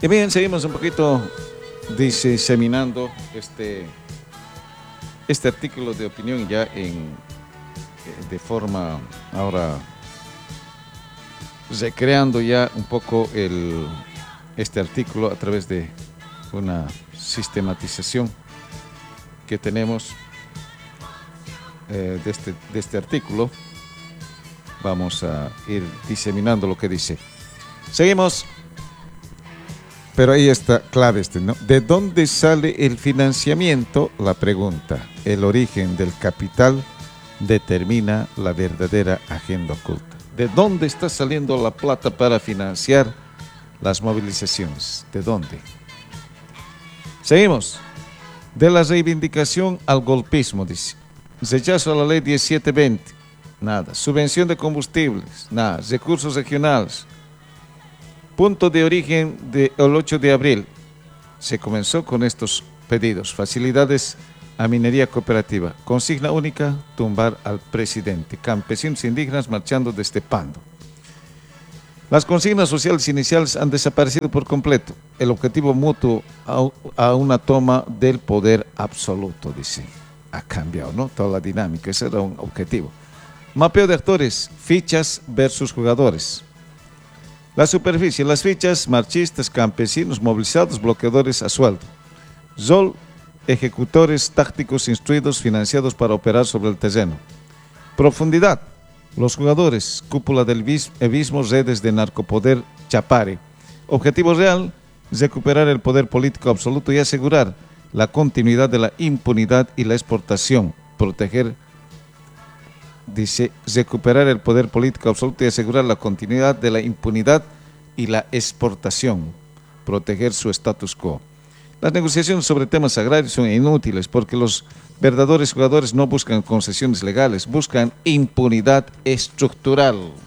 Y bien, seguimos un poquito diseminando este artículo de opinión ya de forma ahora recreando ya un poco este artículo a través de una sistematización que tenemos de este artículo. Vamos a ir diseminando lo que dice. Seguimos, pero ahí está clave ¿no? ¿De dónde sale el financiamiento? La pregunta. El origen del capital determina la verdadera agenda oculta. ¿De dónde está saliendo la plata para financiar las movilizaciones? ¿De dónde? Seguimos. De la reivindicación al golpismo, dice. Rechazo a la ley 1720, nada. Subvención de combustibles, nada. Recursos regionales. Punto de origen del 8 de abril. Se comenzó con estos pedidos. Facilidades a minería cooperativa. Consigna única, tumbar al presidente. Campesinos indígenas marchando desde Pando. Las consignas sociales iniciales han desaparecido por completo. El objetivo mutuo a una toma del poder absoluto, dice. Ha cambiado, ¿no? Toda la dinámica, ese era un objetivo. Mapeo de actores, fichas versus jugadores. La superficie, las fichas, marchistas, campesinos, movilizados, bloqueadores a sueldo. Rol, ejecutores tácticos instruidos, financiados para operar sobre el terreno. Profundidad, los jugadores, cúpula del abismo, redes de narcopoder, chapare. Objetivo real, recuperar el poder político absoluto y asegurar la continuidad de la impunidad y la exportación. Proteger, dice, recuperar el poder político absoluto y asegurar la continuidad de la impunidad y la exportación. Proteger su status quo. Las negociaciones sobre temas agrarios son inútiles porque los verdaderos jugadores no buscan concesiones legales, buscan impunidad estructural.